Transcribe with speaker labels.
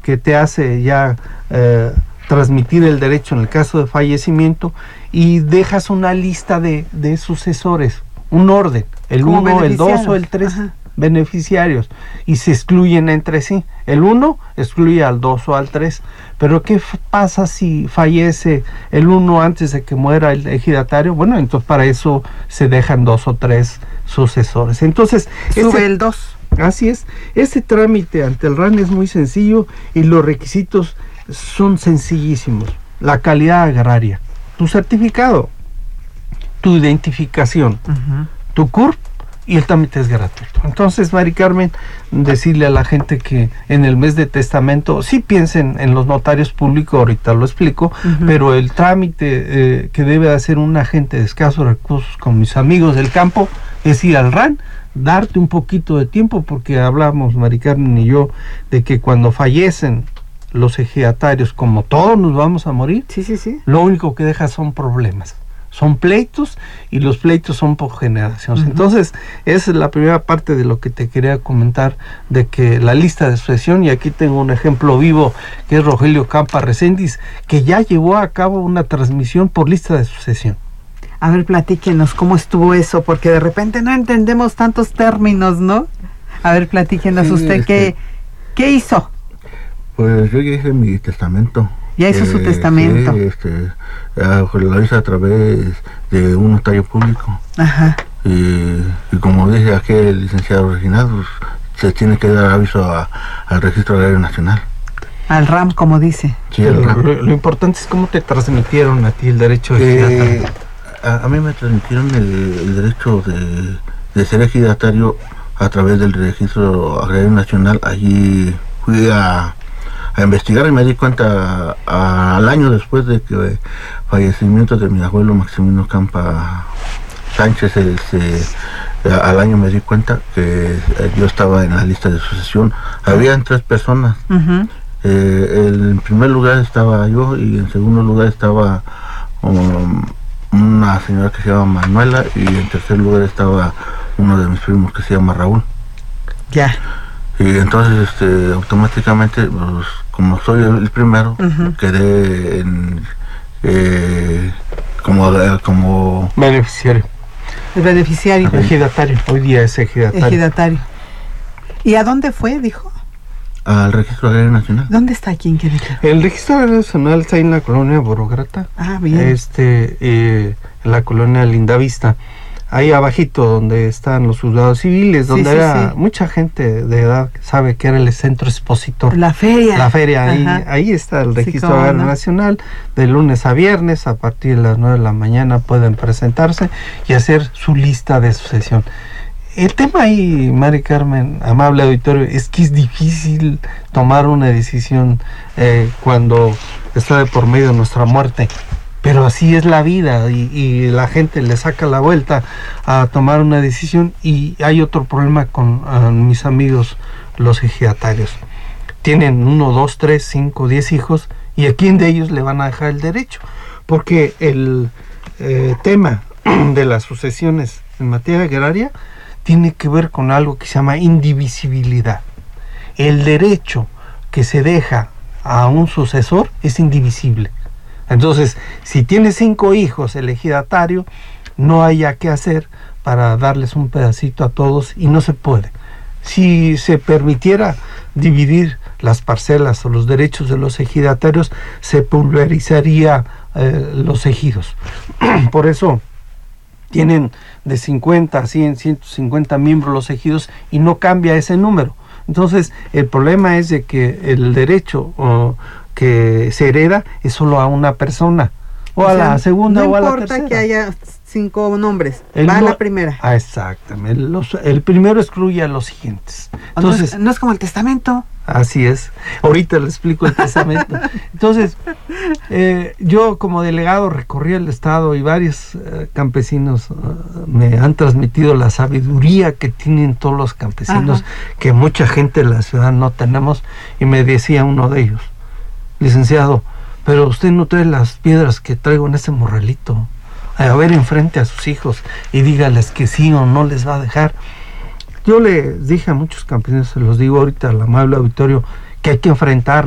Speaker 1: que te hace ya transmitir el derecho en el caso de fallecimiento, y dejas una lista de sucesores, un orden, el 1, el 2 o el 3 beneficiarios, y se excluyen entre sí. El 1 excluye al 2 o al 3, pero ¿qué pasa si fallece el 1 antes de que muera el ejidatario? Bueno, entonces para eso se dejan 2 o 3 sucesores. Entonces
Speaker 2: sube el 2.
Speaker 1: Así es. Este trámite ante el RAN es muy sencillo y los requisitos son sencillísimos. La calidad agraria, tu certificado, tu identificación, tu CURP, y el trámite es gratuito. Entonces, Mari Carmen, decirle a la gente que en el mes de testamento sí piensen en los notarios públicos, ahorita lo explico, pero el trámite que debe hacer un agente de escasos recursos con mis amigos del campo es ir al RAN, darte un poquito de tiempo, porque hablamos, Mari Carmen y yo, de que cuando fallecen los ejidatarios, como todos nos vamos a morir, lo único que deja son problemas, son pleitos, y los pleitos son por generaciones. Entonces, esa es la primera parte de lo que te quería comentar, de que la lista de sucesión, y aquí tengo un ejemplo vivo, que es Rogelio Campa Reséndiz, que ya llevó a cabo una transmisión por lista de sucesión.
Speaker 2: A ver, platíquenos cómo estuvo eso, porque de repente no entendemos tantos términos, ¿no? A ver, platíquenos usted, ¿qué hizo?
Speaker 3: Pues yo ya hice mi testamento.
Speaker 2: ¿Ya hizo su testamento?
Speaker 3: Sí, lo hice a través de un notario público.
Speaker 2: Ajá.
Speaker 3: Y como dice aquí el licenciado Reginaldo, pues, se tiene que dar aviso al Registro Agrario Nacional.
Speaker 2: Al RAM, como dice.
Speaker 3: Sí, al RAM.
Speaker 1: Lo importante es cómo te transmitieron a ti el derecho de
Speaker 3: a mí me transmitieron el derecho de ser ejidatario a través del Registro Agrario Nacional. Allí fui a investigar y me di cuenta al año después de que fallecimiento de mi abuelo Maximino Campa Sánchez, al año me di cuenta que yo estaba en la lista de sucesión. Habían 3 personas. En primer lugar estaba yo, y en segundo lugar estaba una señora que se llama Manuela, y en tercer lugar estaba uno de mis primos que se llama Raúl.
Speaker 2: Ya.
Speaker 3: Y entonces automáticamente, pues, como soy el primero, quedé como
Speaker 1: beneficiario.
Speaker 2: El beneficiario.
Speaker 1: Ejidatario. Hoy día es ejidatario.
Speaker 2: ¿Y a dónde fue, dijo?
Speaker 3: Al Registro Agrario Nacional.
Speaker 2: ¿Dónde está aquí en Querétaro?
Speaker 1: El Registro Agrario Nacional está en la colonia Borograta.
Speaker 2: Ah, bien.
Speaker 1: En la colonia Lindavista. Ahí abajito donde están los juzgados civiles, donde mucha gente de edad sabe que era el centro expositor.
Speaker 2: La feria.
Speaker 1: Ahí está el Registro Agrario Nacional. De lunes a viernes, a partir de las 9 de la mañana pueden presentarse y hacer su lista de sucesión. El tema ahí, Mari Carmen, amable auditorio, es que es difícil tomar una decisión cuando está de por medio nuestra muerte. Pero así es la vida, y la gente le saca la vuelta a tomar una decisión. Y hay otro problema con mis amigos los ejidatarios. Tienen 1, 2, 3, 5, 10 hijos, y a quién de ellos le van a dejar el derecho, porque el tema de las sucesiones en materia agraria tiene que ver con algo que se llama indivisibilidad. El derecho que se deja a un sucesor es indivisible. Entonces, si tiene 5 hijos el ejidatario, no haya qué hacer para darles un pedacito a todos, y no se puede. Si se permitiera dividir las parcelas o los derechos de los ejidatarios, se pulverizaría los ejidos. Por eso tienen de 50 a 100, 150 miembros los ejidos, y no cambia ese número. Entonces, el problema es de que el derecho que se hereda es solo a una persona, o a la segunda o a la tercera.
Speaker 2: No importa que haya 5 nombres, va a la primera.
Speaker 1: Exactamente, el primero excluye a los siguientes. Entonces,
Speaker 2: no es como el testamento.
Speaker 1: Así es, ahorita le explico el testamento. Entonces, yo como delegado recorrí el estado, y varios campesinos me han transmitido la sabiduría que tienen todos los campesinos, que mucha gente en la ciudad no tenemos. Y me decía uno de ellos: licenciado, pero usted no trae las piedras que traigo en ese morralito. A ver enfrente a sus hijos y dígales que sí o no les va a dejar. Yo les dije a muchos campesinos, se los digo ahorita al amable auditorio, que hay que enfrentar